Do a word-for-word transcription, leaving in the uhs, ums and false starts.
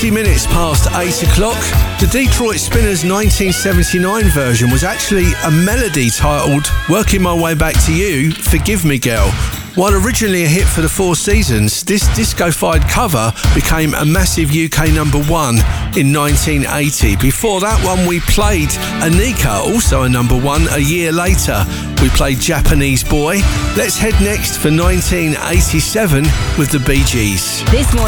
twenty minutes past eight o'clock. The Detroit Spinners nineteen seventy-nine version was actually a melody titled Working My Way Back to You, Forgive Me Girl. While originally a hit for the Four Seasons, this disco-fied cover became a massive U K number one in nineteen eighty. Before that one, we played Anika, also a number one, a year later. We played Japanese Boy. Let's head next for nineteen eighty-seven with the Bee Gees. This morning